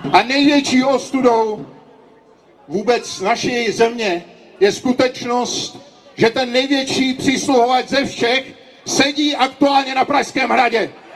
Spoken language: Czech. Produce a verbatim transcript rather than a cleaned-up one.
A největší ostudou vůbec naší země je skutečnost, že ten největší přísluhovač ze všech sedí aktuálně na Pražském hradě.